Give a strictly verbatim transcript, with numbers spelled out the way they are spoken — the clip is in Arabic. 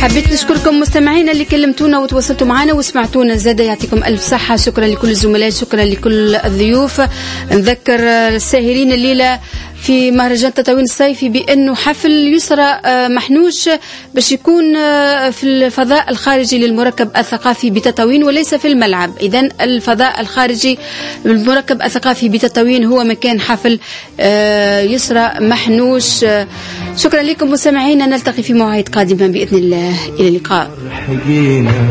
حبيت نشكركم مستمعينا اللي كلمتونا وتواصلتوا معنا وسمعتونا زاده. يعطيكم ألف صحة. شكرا لكل الزملاء، شكرا لكل الضيوف. نذكر الساهرين الليلة في مهرجان تطاوين الصيفي بأنه حفل يسرى محنوش باش يكون في الفضاء الخارجي للمركب الثقافي بتطاوين وليس في الملعب. إذن الفضاء الخارجي للمركب الثقافي بتطاوين هو مكان حفل يسرى محنوش. شكرا لكم مستمعينا، نلتقي في موعد قادما بإذن الله. إلى اللقاء.